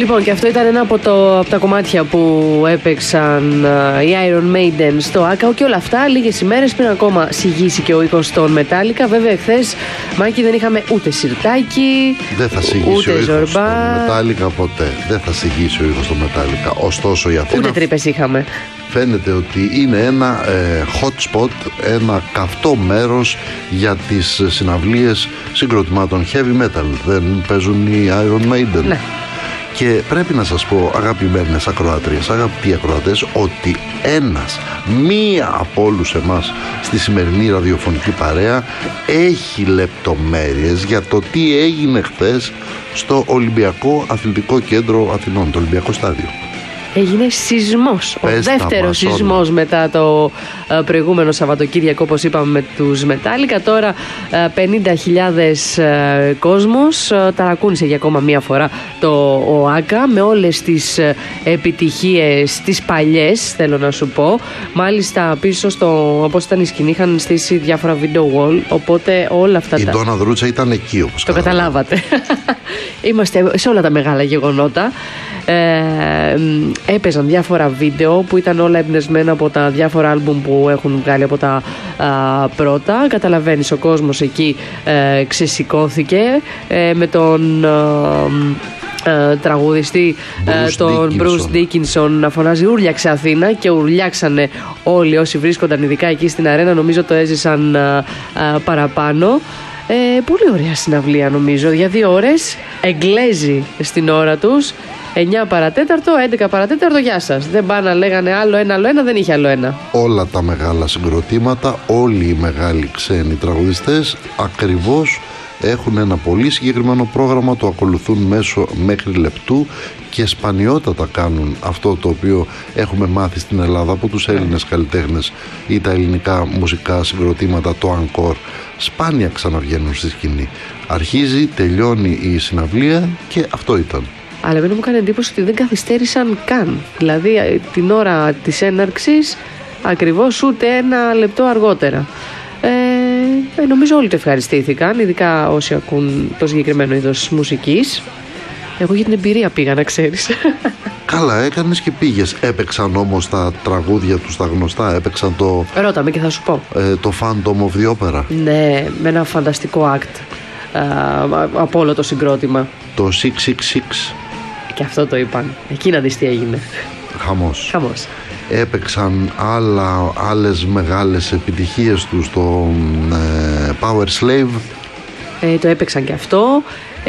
Λοιπόν, και αυτό ήταν ένα από τα κομμάτια που έπαιξαν οι Iron Maiden στο ΆΚΑΟ και όλα αυτά λίγες ημέρες πριν ακόμα συγγύσει και ο ήχος των Metallica. Βέβαια, εχθές, Μάκη, δεν είχαμε ούτε σιρτάκι, δεν θα συγγύσει ούτε ζορμπά. Στον Metallica ποτέ. Δεν θα συγγύσει ο ήχος των Metallica. Ωστόσο, η Αθήνα. Ούτε τρύπες είχαμε. Φαίνεται ότι είναι ένα hot spot, ένα καυτό μέρος για τις συναυλίες συγκροτημάτων heavy metal. Δεν παίζουν οι Iron Maiden. Ναι. Και πρέπει να σας πω, αγαπημένες ακροάτριες, αγαπητοί ακροατές, ότι μία από όλους εμάς στη σημερινή ραδιοφωνική παρέα έχει λεπτομέρειες για το τι έγινε χθες στο Ολυμπιακό Αθλητικό Κέντρο Αθηνών, το Ολυμπιακό Στάδιο. Έγινε σεισμός, ο δεύτερος σεισμός μετά το προηγούμενο Σαββατοκύριακο, όπως είπαμε, με τους Metallica. Τώρα 50.000 κόσμος ταρακούνησε για ακόμα μία φορά το ΟΑΚΑ με όλες τις επιτυχίες τις παλιές, θέλω να σου πω. Μάλιστα πίσω όπως ήταν η σκηνή είχαν στήσει διάφορα video wall, οπότε όλα αυτά η Ντόνα Δρούτσα ήταν εκεί, όπως το καταλάβατε. Είμαστε σε όλα τα μεγάλα γεγονότα. Έπαιζαν διάφορα βίντεο που ήταν όλα εμπνευσμένα από τα διάφορα άλμπουμ που έχουν βγάλει από τα πρώτα. Καταλαβαίνεις, ο κόσμος εκεί ξεσηκώθηκε με τον τραγουδιστή τον Bruce Dickinson να φωνάζει «Ούρλιαξε Αθήνα», και ουρλιάξανε όλοι όσοι βρίσκονταν ειδικά εκεί στην αρένα. Νομίζω το έζησαν παραπάνω. Πολύ ωραία συναυλία, νομίζω. Για 2 ώρες, Εγγλέζοι στην ώρα τους. 9 παρατέταρτο, 11 παρατέταρτο, γεια σας. Δεν πάνε να λέγανε άλλο ένα, δεν είχε άλλο ένα. Όλα τα μεγάλα συγκροτήματα, όλοι οι μεγάλοι ξένοι τραγουδιστές ακριβώς έχουν ένα πολύ συγκεκριμένο πρόγραμμα, το ακολουθούν μέχρι λεπτού και σπανιότατα κάνουν αυτό το οποίο έχουμε μάθει στην Ελλάδα από τους Έλληνες καλλιτέχνες ή τα ελληνικά μουσικά συγκροτήματα, το encore. Σπάνια ξαναβγαίνουν στη σκηνή. Αρχίζει, τελειώνει η συναυλία και αυτό ήταν. Αλλά εμένα μου έκανε εντύπωση ότι δεν καθυστέρησαν καν. Δηλαδή την ώρα της έναρξης ακριβώς ούτε 1 λεπτό αργότερα. Νομίζω όλοι το ευχαριστήθηκαν, ειδικά όσοι ακούν το συγκεκριμένο είδος μουσικής. Εγώ για την εμπειρία πήγα, να ξέρεις. Καλά έκανες και πήγες. Έπαιξαν όμως τα τραγούδια τους τα γνωστά, έπαιξαν το... Ρώτα με και θα σου πω. Το Phantom of the Opera. Ναι, με ένα φανταστικό act από όλο το συγκρότημα. Το 666. Και αυτό το είπαν. Εκεί να δεις τι έγινε. Χαμός. Έπαιξαν άλλες μεγάλες επιτυχίες τους, το Power Slave. Το έπαιξαν και αυτό.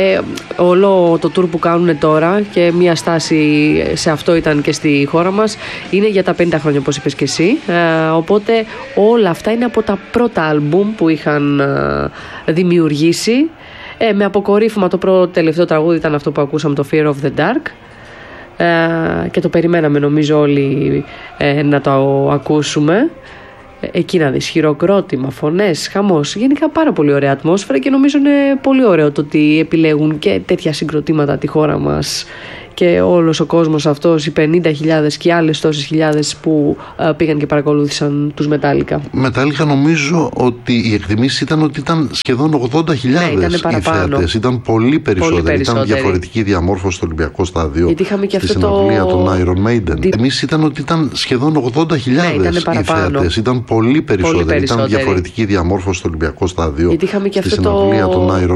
Όλο το tour που κάνουν τώρα, και μια στάση σε αυτό ήταν και στη χώρα μας, είναι για τα 50 χρόνια, όπως είπες και εσύ. Οπότε όλα αυτά είναι από τα πρώτα άλμπουμ που είχαν δημιουργήσει. Με αποκορύφωμα το πρώτο τελευταίο τραγούδι ήταν αυτό που ακούσαμε, το Fear of the Dark. Και το περιμέναμε νομίζω όλοι να το ακούσουμε. Εκεί να δεις, χειροκρότημα, φωνές, χαμός. Γενικά πάρα πολύ ωραία ατμόσφαιρα και νομίζω είναι πολύ ωραίο το ότι επιλέγουν και τέτοια συγκροτήματα τη χώρα μας και όλος ο κόσμος αυτός, οι 50.000 και άλλες τόσες χιλιάδες που πήγαν και παρακολούθησαν τους Metallica. Metallica, νομίζω ότι οι εκτιμήσεις ήταν ότι ήταν σχεδόν 80.000 οι θεατές. Ήταν πολύ περισσότεροι. Ήταν διαφορετική διαμόρφωση στο Ολυμπιακό Στάδιο. Στη συναυλία των Iron Maiden. Οι εκτιμήσεις ήταν ότι ήταν σχεδόν 80.000 οι θεατές. Ήταν πολύ περισσότεροι. Ήταν διαφορετική διαμόρφωση στο Ολυμπιακό Στάδιο. Στη συναυλία των Iron